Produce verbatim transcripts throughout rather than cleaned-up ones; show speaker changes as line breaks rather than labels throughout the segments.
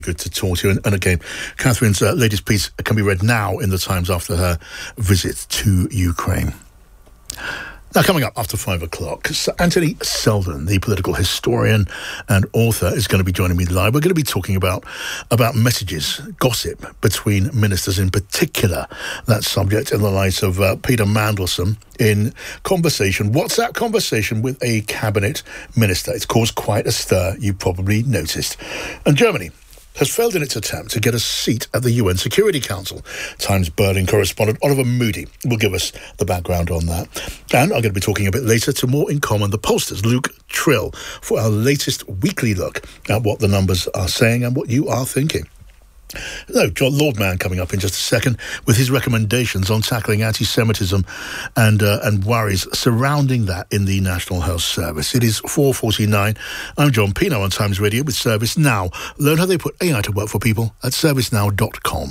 Good to talk to you. And, and again, Catherine's uh, latest piece can be read now in the Times after her visit to Ukraine. Now, coming up after five o'clock, Anthony Seldon, the political historian and author, is going to be joining me live. We're going to be talking about, about messages, gossip between ministers, in particular that subject in the light of uh, Peter Mandelson in conversation, WhatsApp conversation with a cabinet minister. It's caused quite a stir, you probably noticed. And Germany has failed in its attempt to get a seat at the U N Security Council. Times Berlin correspondent Oliver Moody will give us the background on that. And I'm going to be talking a bit later to More in Common, the pollster's Luke Trill, for our latest weekly look at what the numbers are saying and what you are thinking. No, John Lordman coming up in just a second with his recommendations on tackling anti-Semitism and uh, and worries surrounding that in the National Health Service. It is four forty-nine. I'm John Pino on Times Radio with Service Now. Learn how they put A I to work for people at service now dot com.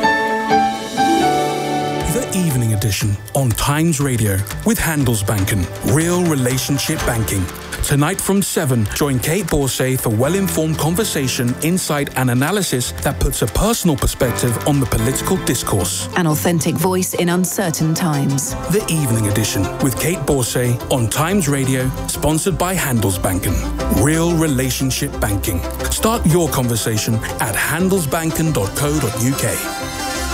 The Evening Edition on Times Radio with Handelsbanken, real relationship banking. Tonight from seven, join Kate Borsay for well-informed conversation, insight and analysis that puts a personal perspective on the political discourse.
An authentic voice in uncertain times.
The Evening Edition with Kate Borsay on Times Radio, sponsored by Handelsbanken. Real relationship banking. Start your conversation at handelsbanken dot co dot uk.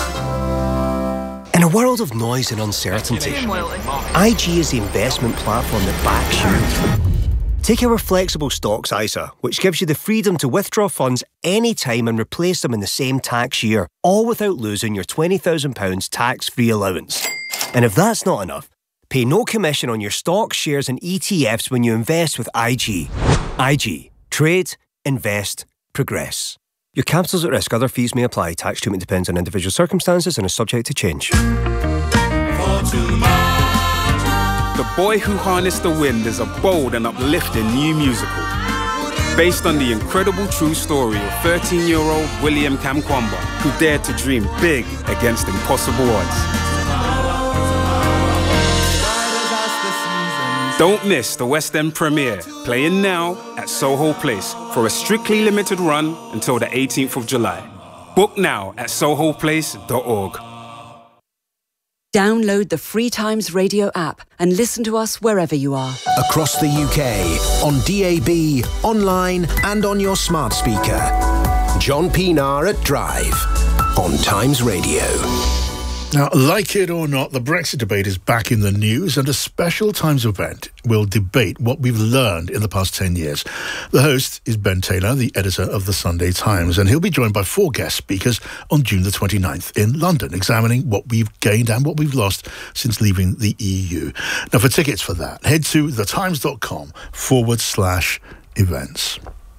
In a world of noise and uncertainty, I G is the investment platform that backs you. Take our flexible stocks I S A, which gives you the freedom to withdraw funds anytime and replace them in the same tax year, all without losing your twenty thousand pounds tax-free allowance. And if that's not enough, pay no commission on your stocks, shares and E T Fs when you invest with I G. I G. Trade, invest, progress. Your capital's at risk. Other fees may apply. Tax treatment depends on individual circumstances and is subject to change.
The Boy Who Harnessed the Wind is a bold and uplifting new musical based on the incredible true story of thirteen-year-old William Kamkwamba, who dared to dream big against impossible odds. Don't miss the West End premiere, playing now at Soho Place for a strictly limited run until the eighteenth of July. Book now at soho place dot org.
Download the Free Times Radio app and listen to us wherever you are.
Across the U K, on D A B, online and on your smart speaker. John Pienaar at Drive on Times Radio.
Now, like it or not, the Brexit debate is back in the news, and a special Times event will debate what we've learned in the past ten years. The host is Ben Taylor, the editor of the Sunday Times, and he'll be joined by four guest speakers on June the twenty-ninth in London, examining what we've gained and what we've lost since leaving the E U. Now, for tickets for that, head to thetimes.com forward slash events.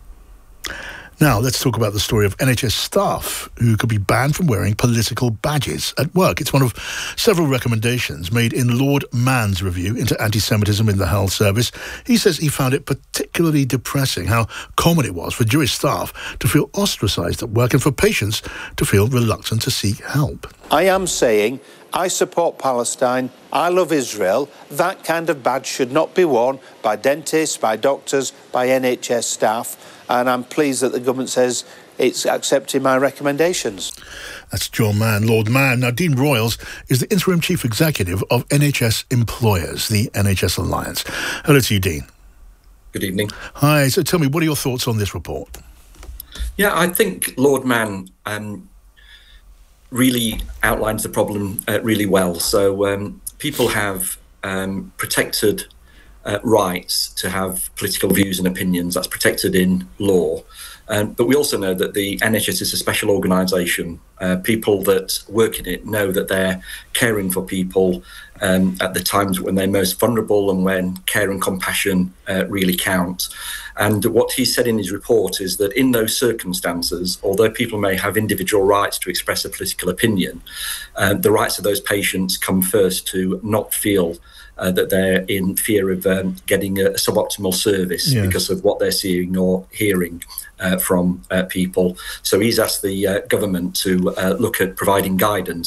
Now, let's talk about the story of N H S staff who could be banned from wearing political badges at work. It's one of several recommendations made in Lord Mann's review into anti-Semitism in the health service. He says he found it particularly depressing how common it was for Jewish staff to feel ostracised at work and for patients to feel reluctant to seek help.
I am saying I support Palestine, I love Israel. That kind of badge should not be worn by dentists, by doctors, by N H S staff. And I'm pleased that the government says it's accepting my recommendations.
That's John Mann, Lord Mann. Now, Dean Royals is the interim chief executive of N H S Employers, the N H S Alliance. Hello to you, Dean.
Good evening.
Hi. So tell me, what are your thoughts on this report?
Yeah, I think Lord Mann um, really outlines the problem uh, really well. So um, people have um, protected Uh, rights to have political views and opinions. That's protected in law. Um, but we also know that the N H S is a special organisation. Uh, people that work in it know that they're caring for people um, at the times when they're most vulnerable and when care and compassion uh, really count. And what he said in his report is that in those circumstances, although people may have individual rights to express a political opinion, uh, the rights of those patients come first to not feel Uh, that they're in fear of um, getting a suboptimal service yes. because of what they're seeing or hearing uh, from uh, people. So he's asked the uh, government to uh, look at providing guidance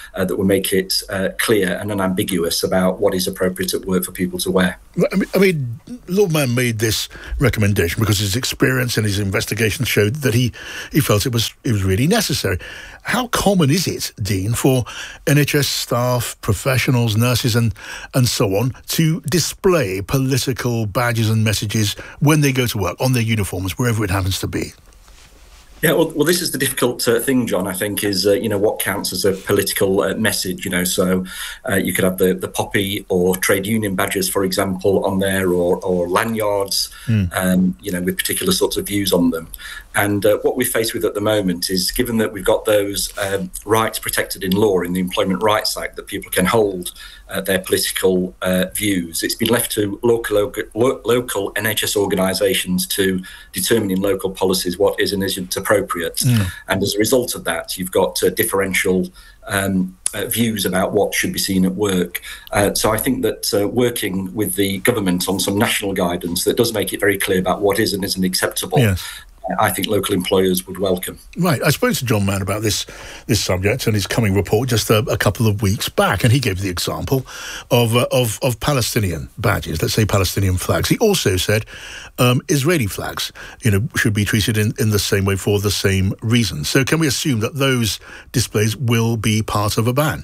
uh, that will make it uh, clear and unambiguous about what is appropriate at work for people to wear.
I mean, I mean, Lord Mann made this recommendation because his experience and his investigation showed that he, he felt it was it was really necessary. How common is it, Dean, for N H S staff, professionals, nurses and, and so on to display political badges and messages when they go to work, on their uniforms, wherever it happens to be?
Yeah, well, well, this is the difficult uh, thing, John, I think, is, uh, you know, what counts as a political uh, message, you know, so uh, you could have the, the poppy or trade union badges, for example, on there, or, or lanyards, mm. um, you know, with particular sorts of views on them. And uh, what we're faced with at the moment is, given that we've got those um, rights protected in law in the Employment Rights Act, that people can hold uh, their political uh, views, it's been left to local, local, local N H S organisations to determine in local policies what is and isn't appropriate. Mm. And as a result of that, you've got uh, differential um, uh, views about what should be seen at work. Uh, so I think that uh, working with the government on some national guidance that does make it very clear about what is and isn't acceptable, yes. I think local employers would welcome.
Right. I spoke to John Mann about this this subject and his coming report just a, a couple of weeks back, and he gave the example of uh, of, of Palestinian badges, let's say Palestinian flags. He also said um, Israeli flags, you know, should be treated in, in the same way for the same reason. So can we assume that those displays will be part of a ban?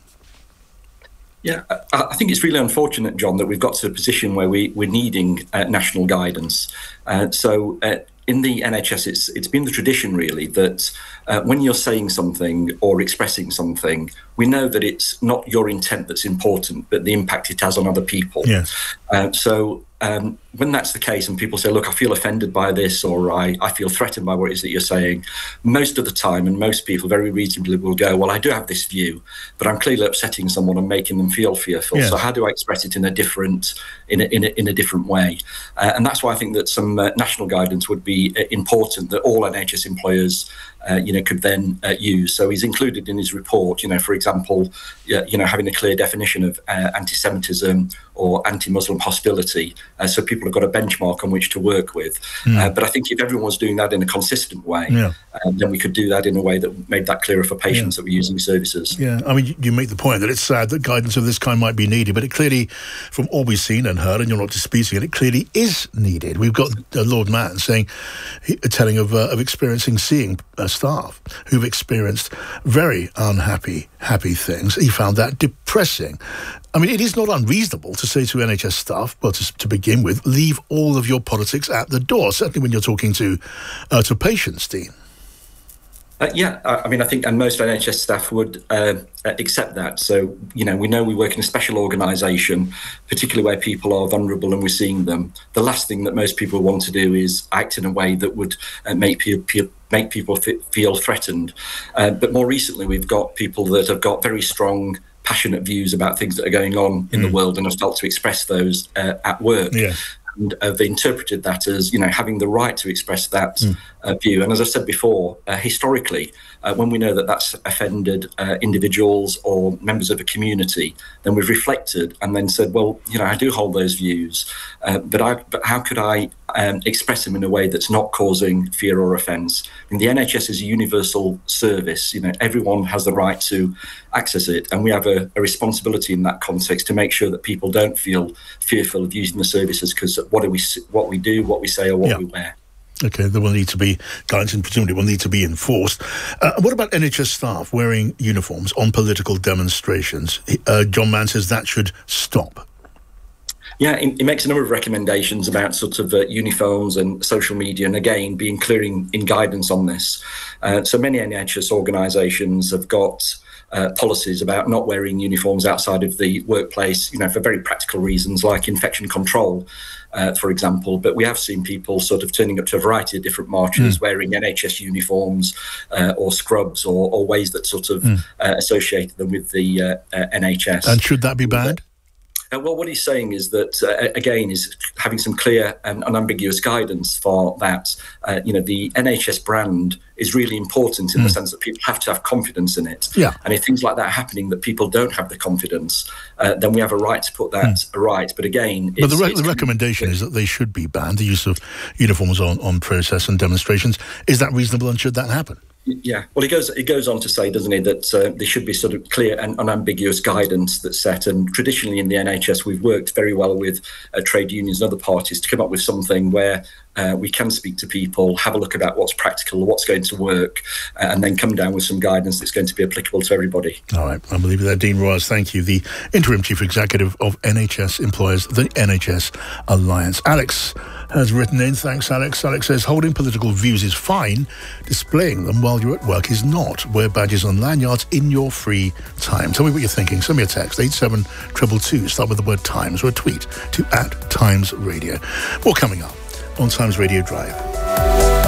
Yeah, I think it's really unfortunate, John, that we've got to a position where we, we're needing uh, national guidance. Uh, so uh, in the N H S, it's it's been the tradition, really, that uh, when you're saying something or expressing something, we know that it's not your intent that's important, but the impact it has on other people.
Yes.
Uh, so um, when that's the case and people say, look, I feel offended by this, or I, I feel threatened by what it is that you're saying, most of the time, and most people very reasonably will go, well, I do have this view, but I'm clearly upsetting someone and making them feel fearful. Yes. So how do I express it in a different in a, in a, in a different way? Uh, and that's why I think that some uh, national guidance would be uh, important, that all N H S employers Uh, you know, could then uh, use. So he's included in his report, you know, for example, uh, you know, having a clear definition of uh, anti-Semitism or anti-Muslim hostility, uh, so people have got a benchmark on which to work with. Mm. Uh, but I think if everyone was doing that in a consistent way, yeah. uh, then we could do that in a way that made that clearer for patients yeah. that were using services.
Yeah, I mean, you make the point that it's sad that guidance of this kind might be needed, but it clearly, from all we've seen and heard, and you're not disputing it, it clearly is needed. We've got uh, Lord Mann saying, he, telling of uh, of experiencing, seeing uh, staff who've experienced very unhappy, happy things. He found that depressing. I mean, it is not unreasonable to say to N H S staff, well, to, to begin with, leave all of your politics at the door, certainly when you're talking to uh, to patients, Dean.
Uh, yeah, I mean, I think, and most N H S staff would uh, accept that. So, you know, we know we work in a special organisation, particularly where people are vulnerable and we're seeing them. The last thing that most people want to do is act in a way that would uh, make people make people feel threatened. Uh, but more recently, we've got people that have got very strong, passionate views about things that are going on in mm. the world and have felt to express those uh, at work.
Yeah.
And uh, they interpreted that as, you know, having the right to express that mm. uh, view. And as I said before, uh, historically, uh, when we know that that's offended uh, individuals or members of a community, then we've reflected and then said, well, you know, I do hold those views, uh, but I, but how could I um, express them in a way that's not causing fear or offence? I mean, the N H S is a universal service. You know, everyone has the right to access it, and we have a, a responsibility in that context to make sure that people don't feel fearful of using the services because what do we what we do, what we say, or what yeah. we wear.
Okay, there will need to be guidance and presumably will need to be enforced. Uh, what about N H S staff wearing uniforms on political demonstrations? Uh, John Mann says that should stop.
Yeah, he makes a number of recommendations about sort of uh, uniforms and social media, and again, being clear in, in guidance on this. Uh, so many N H S organisations have got Uh, policies about not wearing uniforms outside of the workplace, you know, for very practical reasons like infection control, uh, for example. But we have seen people sort of turning up to a variety of different marches mm. wearing N H S uniforms uh, or scrubs or, or ways that sort of mm. uh, associate them with the uh, uh, N H S.
And should that be banned?
Uh, well, what he's saying is that, uh, again, is having some clear and unambiguous guidance for that. Uh, you know, the N H S brand is really important in mm. the sense that people have to have confidence in it.
Yeah.
And if things like that are happening, that people don't have the confidence, uh, then we have a right to put that mm. right. But again...
But the, re- the recommendation is that they should be banned, the use of uniforms on, on process and demonstrations. Is that reasonable and should that happen?
Yeah, well, he goes he goes on to say, doesn't he, that uh, there should be sort of clear and unambiguous guidance that's set. And traditionally in the N H S, we've worked very well with uh, trade unions and other parties to come up with something where uh, we can speak to people, have a look about what's practical, what's going to work, uh, and then come down with some guidance that's going to be applicable to everybody.
All right, I believe that. Dean Royers, thank you. The Interim Chief Executive of N H S Employers, the N H S Alliance. Alex has written in. Thanks, Alex. Alex says, holding political views is fine. Displaying them while you're at work is not. Wear badges on lanyards in your free time. Tell me what you're thinking. Send me a text, eight seven two two two. Start with the word Times, or a tweet to at Times Radio. More coming up on Times Radio Drive.